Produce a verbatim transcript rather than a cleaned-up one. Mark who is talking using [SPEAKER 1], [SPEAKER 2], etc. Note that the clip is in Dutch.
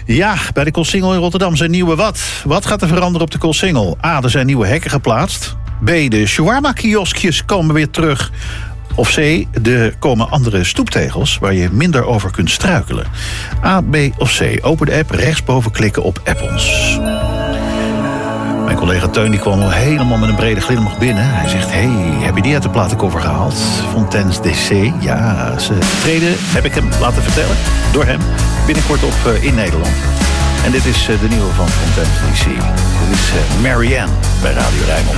[SPEAKER 1] Ja, bij de Coolsingel in Rotterdam zijn nieuwe wat. Wat gaat er veranderen op de Coolsingel? A, er zijn nieuwe hekken geplaatst. B, de shawarma-kioskjes komen weer terug. Of C, er komen andere stoeptegels waar je minder over kunt struikelen. A, B of C. Open de app, rechtsboven klikken op App ons. Mijn collega Teun die kwam al helemaal met een brede glimlach binnen. Hij zegt, hey, heb je die uit de platenkoffer gehaald? Fontaines D C. Ja, ze treden, heb ik hem laten vertellen, door hem, binnenkort op uh, in Nederland. En dit is uh, de nieuwe van Fontaines D C. Dit is uh, Marianne bij Radio Rijnmond.